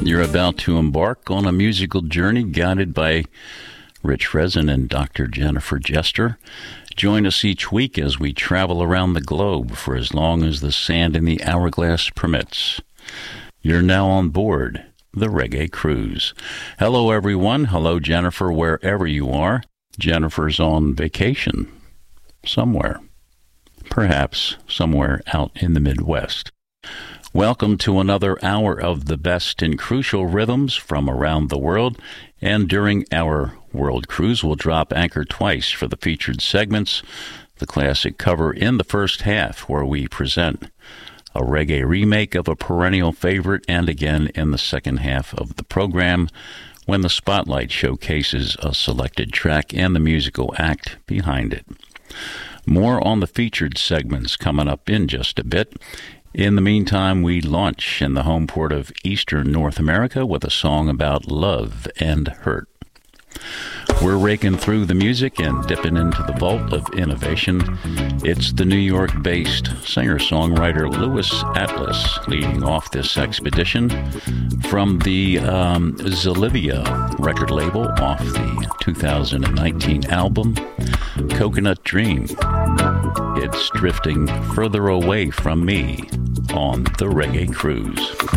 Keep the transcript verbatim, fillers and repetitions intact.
You're about to embark on a musical journey guided by Rich Rezin and Doctor Jennifer Jester. Join us each week as we travel around the globe for as long as the sand in the hourglass permits. You're now on board the Reggae Cruise. Hello, everyone. Hello, Jennifer, wherever you are. Jennifer's on vacation somewhere, perhaps somewhere out in the Midwest. Welcome to another hour of the best and crucial rhythms from around the world. And during our World Cruise, we'll drop anchor twice for the featured segments. The classic cover in the first half, where we present a reggae remake of a perennial favorite, and again in the second half of the program, when the spotlight showcases a selected track and the musical act behind it. More on the featured segments coming up in just a bit. In the meantime, we launch in the home port of Eastern North America with a song about love and hurt. We're raking through the music and dipping into the vault of innovation. It's the New York-based singer-songwriter Louis Atlas leading off this expedition from the um, Zalivia record label off the two thousand nineteen album Coconut Dream. It's drifting further away from me on the Reggae Cruise.